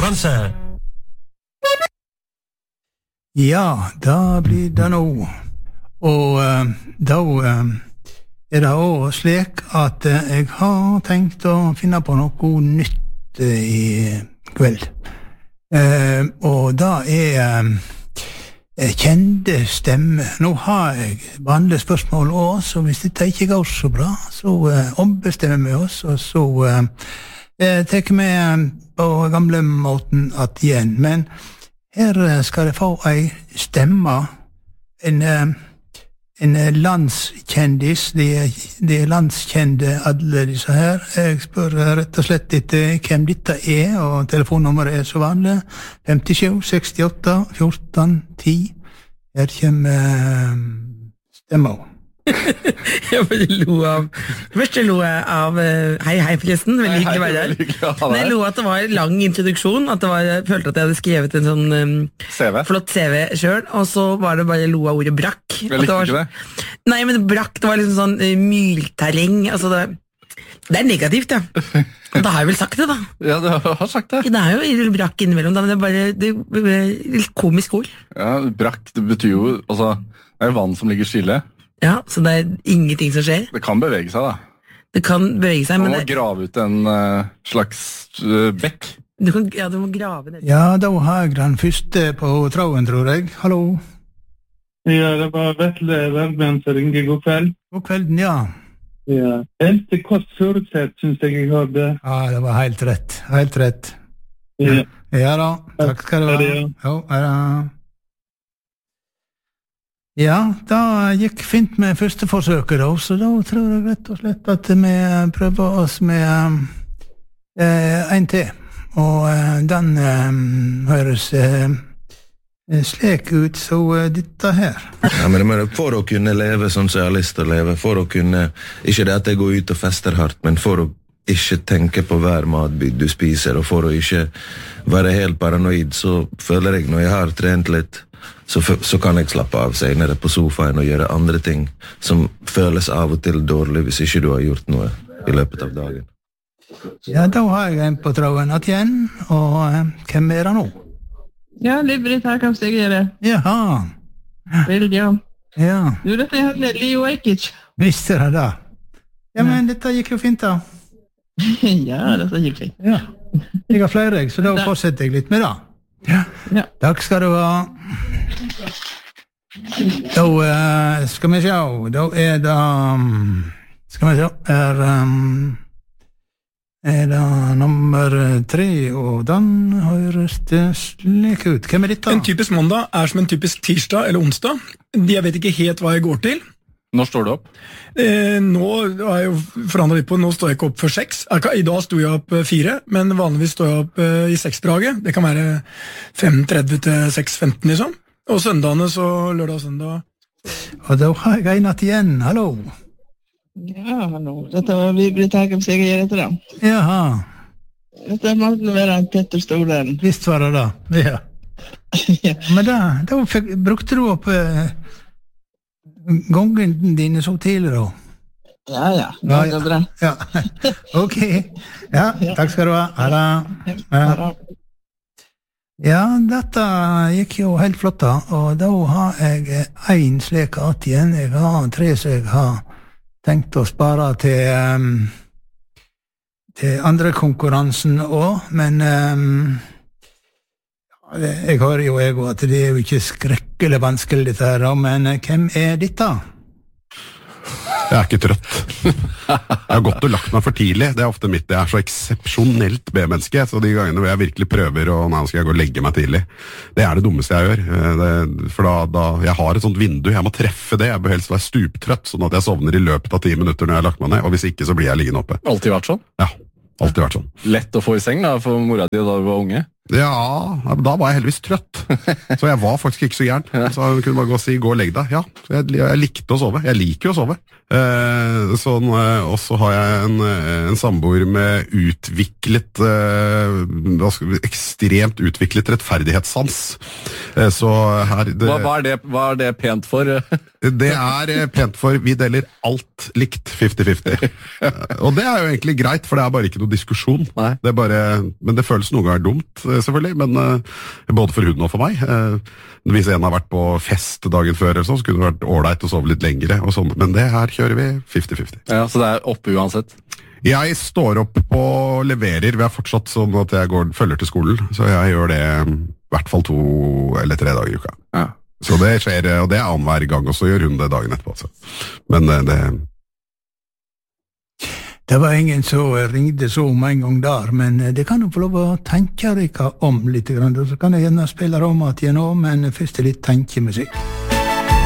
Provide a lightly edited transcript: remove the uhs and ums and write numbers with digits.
konkurranse. Ja, da blir det nå. Og da det også slik at jeg har tenkt å finne på noe nytt i kveld. Og da kjente stemme. Nå har jeg vanlige spørsmål også, så hvis dette ikke går så bra, så ombestemmer vi oss, og så tar vi på gamle måten at igjen. Men her skal jeg få ei stemme, en landskjendis, de landskjende alle disse her. Jeg spør rett og slett etter hvem dette og telefonnummeret så vanlig. 57 68 14 10. Her kommer stemmer. Jeg bare lo av Først lo jeg av Hei forresten, veldig hyggelig å være her. Men jeg lo at det var en lang introduksjon, jeg følte at jeg hadde skrevet en sånn CV. Flott CV selv, og så var det bare lo av ordet brakk. Jeg likte ikke det. Nei, men brakk, det var liksom sånn mylterreng, altså det negativt, ja. Da har jeg vel sagt det, da. Ja, du har sagt det. Det jo brakk innimellom, da, men det er litt komisk ord. Ja, brakk, det betyr jo, altså, det vann som ligger stille. Ja, så det ingenting som skjer. Det kan bevege seg, da. Det kan bevege seg, men Man må grave ut en slags bekk. Du må grave ned. Ja, da har jeg den første på tråden, tror jeg. Hallo. Ja, det var Vetle Verben som ringer. God kveld. God kvelden, ja. Ja. Elte kort forutsett, synes jeg hørte. Ja, det var helt rett. Helt rett. Ja. Ja da, takk skal du ha. Jo, ja. Ja, da gikk fint med første forsøket da, så da tror jeg rett og slett at vi prøver oss med en til. Og den høres slik ut, så dette her. Ja, men for å kunne leve sånn som jeg har lyst til å leve, for å kunne, ikke det at jeg går ut og fester hardt, men for å ikke tenke på hver matbit du spiser, og for å ikke være helt paranoid, så føler jeg når jeg har trent litt, så kan jeg slappe av senere på sofaen og gjøre andre ting som føles av og til dårlig hvis ikke du har gjort noe i løpet av dagen. Ja, da har jeg en på tråden igjen, og hvem det nå? Ja, Liv-Britt her, kan jeg gjøre? Jaha. Veldig, ja. Ja. Du, dette er Leo Ajkic. Visste det da? Ja, men dette gikk jo fint da. Ja, dette gikk fint. Ja. Jeg har flere, så da fortsetter jeg litt med det. Ja. Takk skal du ha. Da skal vi se, da det skal vi se, det nummer 3, og den høres det slik ut. Hvem dette? En typisk mandag som en typisk tirsdag eller onsdag. Jeg vet ikke helt hva jeg går til. Når står du opp? Nå har jeg jo forandret litt på, nå står jeg ikke opp før 6. I dag sto jeg opp 4, men vanligvis står jeg opp i 6-draget. Det kan være 5:30 til 6:15 liksom. Og søndagene, så lørdag og søndag. Og da har jeg en igjen, hallo. Ja, hallo. Dette var Liv-Britt her, kan jeg gjøre etter det? Jaha. Dette måtte være Petter Stordalen. Visst var det da, ja. Men da brukte du opp gongene dine så tidlig da? Ja, det er bra. Ja, ok. Ja, takk skal du ha. Ha. Ja, dette gikk jo helt flott da, og da har jeg en slik at igjen. Jeg har 3 som jeg har tenkt å spare til andre konkurransen også, men jeg hører jo at det er jo ikke skrekkelig vanskelig dette her, men hvem er dette? Jeg er ikke trøtt. Jeg har gått og lagt meg for tidlig. Det er ofte mitt. Jeg er så eksepsjonelt B-menneske, så de gangene hvor jeg virkelig prøver, og nå skal jeg gå og legge meg tidlig, det er det dummeste jeg gjør. For da jeg har et sånt vindu, jeg må treffe det. Jeg bør helst være stuptrøtt, sånn at jeg sovner i løpet av 10 minutter når jeg har lagt meg ned, og hvis ikke så blir jeg liggende oppe. Alltid vært sånn? Ja, alltid vært sånn. Lett å få i seng da, for mora di da du var unge? Ja, da var jeg heldigvis trøtt. Så jeg var faktisk ikke så gæren. Så hun kunne bare gå og si, gå og legg deg. Ja, jeg likte å sove. Jeg liker å sove. Og så har jeg en samboer med utviklet, ekstremt utviklet rettferdighetssans. Så her... Hva er det pent for? Det er pent for, vi deler alt likt 50-50. Og det er jo egentlig greit, for det er bare ikke noe diskusjon. Det er bare, men det føles noen ganger dumt selvfølgelig, men både for hun og for meg. Hvis en har vært på fest dagen før, så kunne det vært ålreit å sove litt lengre, og sånn. Men det her kjører vi 50-50. Ja, så det oppe uansett? Jeg står opp og leverer. Vi har fortsatt sånn at jeg følger til skolen, så jeg gjør det i hvert fall 2 eller 3 dager i uka. Ja. Så det skjer, og det annenhver gang, og så gjør hun det dagen etterpå. Så. Men det var ingen som ringde så om en gang der, men det kan jo få lov å tenke dere om litt, så kan jeg gjerne spille om at jeg nå, men først litt tenkemusikk.